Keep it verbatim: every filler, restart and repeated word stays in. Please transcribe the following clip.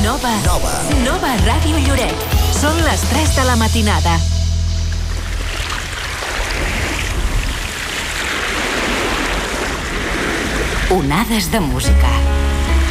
Nova. Nova. Nova Ràdio Lloret. Són les tres de la matinada. Onades de música.